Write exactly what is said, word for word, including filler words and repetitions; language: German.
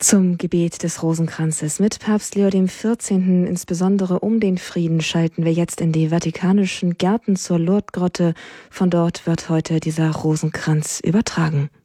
Zum Gebet des Rosenkranzes mit Papst Leo der vierzehnte. Insbesondere um den Frieden schalten wir jetzt in die vatikanischen Gärten zur Lourdesgrotte. Von dort wird heute dieser Rosenkranz übertragen.